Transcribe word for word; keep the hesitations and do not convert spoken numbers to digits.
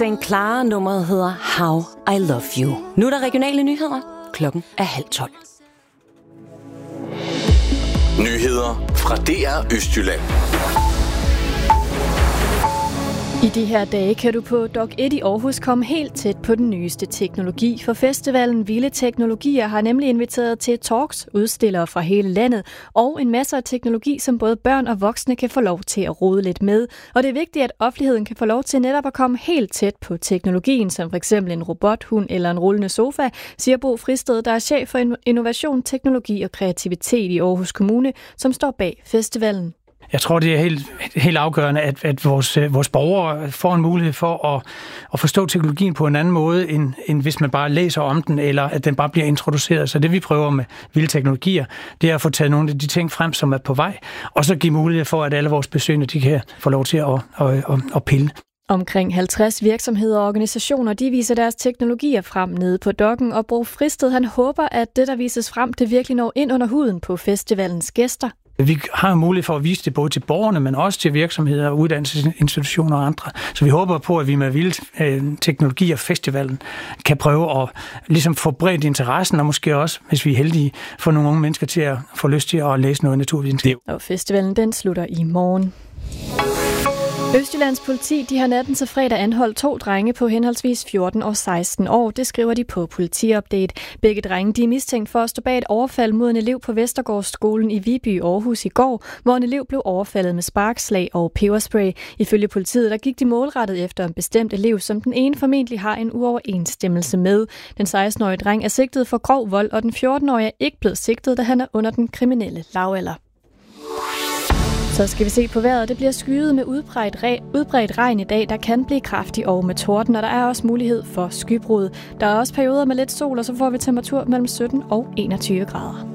Saint Clara, nummeret hedder How I Love You. Nu er der regionale nyheder. Klokken er halv tolv. Nyheder fra D R Østjylland. I de her dage kan du på Doc et i Aarhus komme helt tæt på den nyeste teknologi, for festivalen Vilde Teknologier har nemlig inviteret til talks, udstillere fra hele landet og en masse af teknologi, som både børn og voksne kan få lov til at rode lidt med. Og det er vigtigt, at offentligheden kan få lov til netop at komme helt tæt på teknologien, som for eksempel en robothund eller en rullende sofa, siger Bo Fristed, der er chef for innovation, teknologi og kreativitet i Aarhus Kommune, som står bag festivalen. Jeg tror, det er helt, helt afgørende, at, at vores, vores borgere får en mulighed for at, at forstå teknologien på en anden måde, end, end hvis man bare læser om den, eller at den bare bliver introduceret. Så det vi prøver med Vilde Teknologier, det er at få taget nogle af de ting frem, som er på vej, og så give mulighed for, at alle vores besøgende de kan få lov til at, at, at, at pille. Omkring halvtreds virksomheder og organisationer, de viser deres teknologier frem nede på dokken, og Bo Fristed, han håber, at det, der vises frem, det virkelig når ind under huden på festivalens gæster. Vi har mulighed for at vise det både til borgerne, men også til virksomheder, uddannelsesinstitutioner og andre. Så vi håber på, at vi med Vilde Teknologier Festivalen kan prøve at ligesom få bredt interessen, og måske også, hvis vi er heldige, få nogle unge mennesker til at få lyst til at læse noget naturvidenskab. Og festivalen den slutter i morgen. Østjyllands politi de har natten til fredag anholdt to drenge på henholdsvis fjorten og seksten år. Det skriver de på Politiupdate. Begge drenge de er mistænkt for at stå bag et overfald mod en elev på Vestergårdsskolen i Viby, Aarhus i går, hvor en elev blev overfaldet med sparkslag og peberspray. Ifølge politiet der gik de målrettet efter en bestemt elev, som den ene formentlig har en uoverensstemmelse med. Den seksten-årige dreng er sigtet for grov vold, og den fjorten-årige er ikke blevet sigtet, da han er under den kriminelle lavalder. Så skal vi se på vejret. Det bliver skyet med udbredt, re- udbredt regn i dag. Der kan blive kraftig og med torden, og der er også mulighed for skybrud. Der er også perioder med lidt sol, og så får vi temperatur mellem sytten og enogtyve grader.